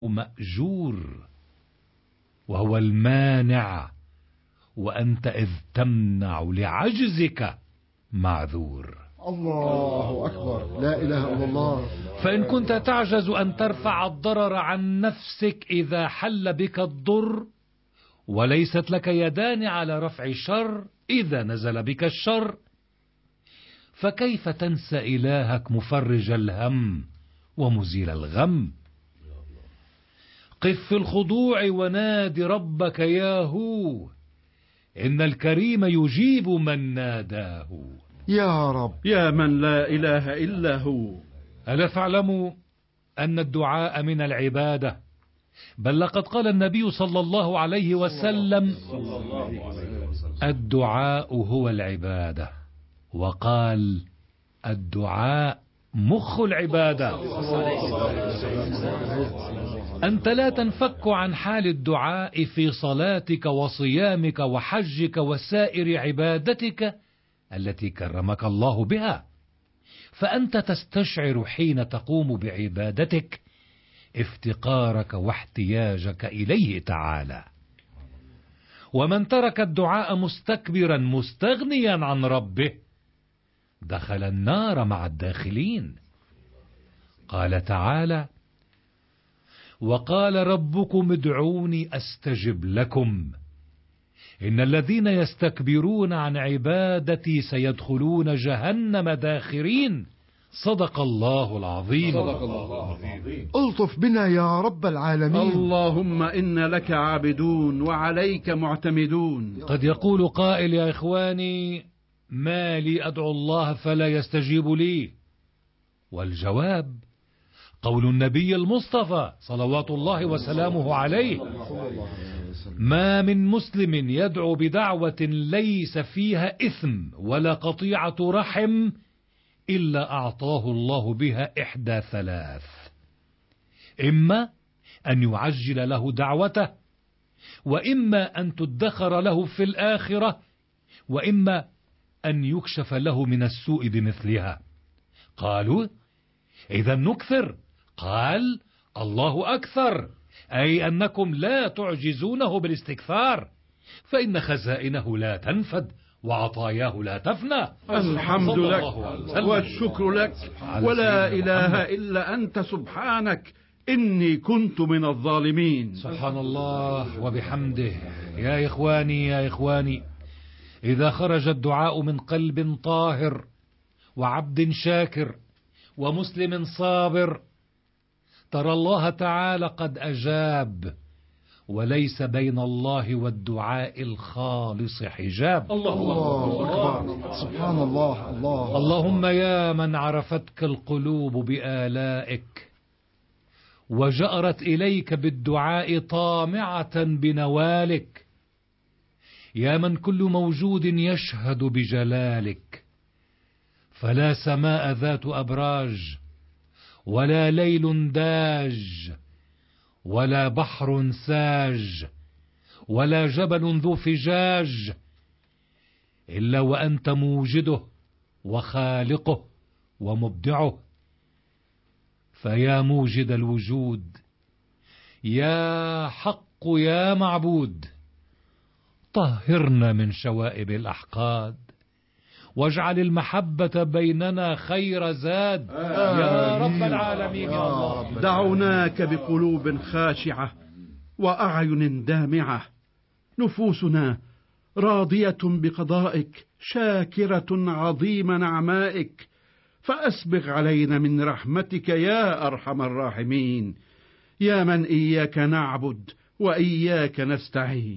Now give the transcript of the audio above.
مأجور، وهو المانع، وأنت إذ تمنع لعجزك معذور. الله أكبر، لا إله إلا الله. فإن كنت تعجز أن ترفع الضرر عن نفسك إذا حل بك الضر، وليست لك يدان على رفع الشر إذا نزل بك الشر، فكيف تنسى إلهك مفرج الهم ومزيل الغم؟ قف في الخضوع ونادي ربك يا هو، إن الكريم يجيب من ناداه. يا رب، يا من لا إله إلا هو. ألا فاعلموا أن الدعاء من العبادة، بل لقد قال النبي صلى الله عليه وسلم: الدعاء هو العبادة، وقال: الدعاء مخ العبادة. أنت لا تنفك عن حال الدعاء في صلاتك وصيامك وحجك وسائر عبادتك التي كرمك الله بها، فأنت تستشعر حين تقوم بعبادتك افتقارك واحتياجك إليه تعالى. ومن ترك الدعاء مستكبرا مستغنيا عن ربه دخل النار مع الداخلين. قال تعالى: وقال ربكم ادعوني أستجب لكم إن الذين يستكبرون عن عبادتي سيدخلون جهنم داخرين. صدق الله العظيم. ألطف بنا يا رب العالمين. اللهم إن لك عابدون وعليك معتمدون. قد يقول قائل: يا إخواني، ما لي أدعو الله فلا يستجيب لي؟ والجواب قول النبي المصطفى صلوات الله وسلامه عليه: ما من مسلم يدعو بدعوة ليس فيها إثم ولا قطيعة رحم إلا أعطاه الله بها إحدى ثلاث: إما أن يعجل له دعوته، وإما أن تدخر له في الآخرة، وإما أن يكشف له من السوء بمثلها. قالوا: إذا نكثر؟ قال: الله أكثر، أي أنكم لا تعجزونه بالاستكثار، فإن خزائنه لا تنفد وعطاياه لا تفنى. الحمد لك والشكر لك، ولا إله إلا أنت سبحانك إني كنت من الظالمين. سبحان الله وبحمده. يا إخواني يا إخواني، إذا خرج الدعاء من قلب طاهر وعبد شاكر ومسلم صابر، ترى الله تعالى قد أجاب، وليس بين الله والدعاء الخالص حجاب. الله أكبر، سبحان الله. اللهم يا من عرفتك القلوب بآلائك وجأرت إليك بالدعاء طامعة بنوالك، يا من كل موجود يشهد بجلالك، فلا سماء ذات أبراج ولا ليل داج ولا بحر ساج ولا جبل ذو فجاج إلا وأنت موجده وخالقه ومبدعه. فيا موجد الوجود، يا حق يا معبود، طهرنا من شوائب الأحقاد، واجعل المحبة بيننا خير زاد يا رب العالمين. يا الله، دعوناك بقلوب خاشعة وأعين دامعة، نفوسنا راضية بقضائك شاكرة عظيم نعمائك، فأسبغ علينا من رحمتك يا أرحم الراحمين، يا من إياك نعبد وإياك نستعين.